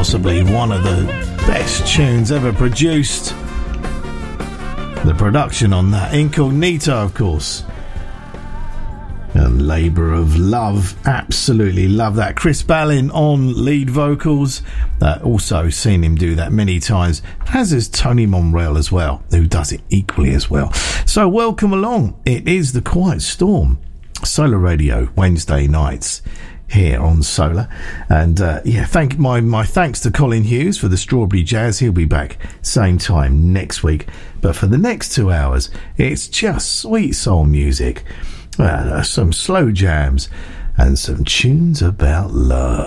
possibly one of the best tunes ever produced. The production on that, Incognito, of course. And Labour of Love, absolutely love that. Chris Ballin on lead vocals, also seen him do that many times, as is Tony Monreal as well, who does it equally as well. So welcome along, it is The Quiet Storm, Solar Radio, Wednesday nights here on Solar. And my thanks to Colin Hughes for the Strawberry Jazz. He'll be back same time next week, but for the next 2 hours it's just sweet soul music, some slow jams and some tunes about love.